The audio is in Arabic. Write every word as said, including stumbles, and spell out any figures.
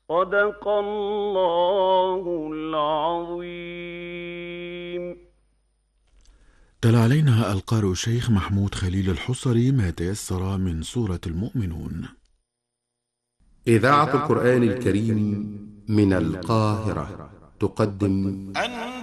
صدق الله العظيم. تلا علينا القارئ الشيخ محمود خليل الحصري ما تيسر من سورة المؤمنون. إذاعة القرآن الكريم من القاهرة تقدم